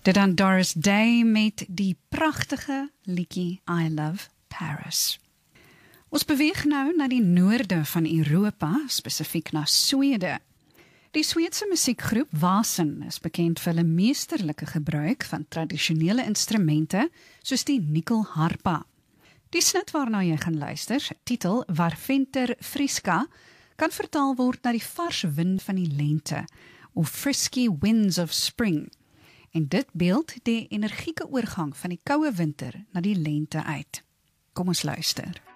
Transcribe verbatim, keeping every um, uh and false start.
Dit aan Doris Day met die pragtige liedjie I Love Paris. Ons beweeg nou na die noorde van Europa, spesifiek na Swede. Die Sweedse musiekgroep Wasen is bekend vir hulle meesterlike gebruik van tradisionele instrumente soos die nikkelharpa. Die snit waarna jy gaan luister, titel Varvinter Friska, kan vertaal word na die vars wind van die lente, of frisky winds of spring. En dit beeld die energieke oorgang van die koue winter na die lente uit. Kom ons luister.